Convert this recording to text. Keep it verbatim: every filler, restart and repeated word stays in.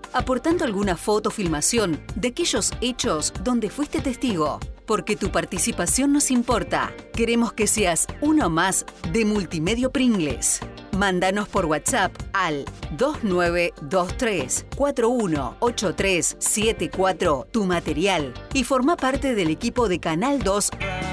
aportando alguna foto o filmación de aquellos hechos donde fuiste testigo. Porque tu participación nos importa. Queremos que seas uno más de Multimedio Pringles. Mándanos por WhatsApp al dos nueve dos tres, cuatro uno ocho tres siete cuatro tu material y forma parte del equipo de Canal dos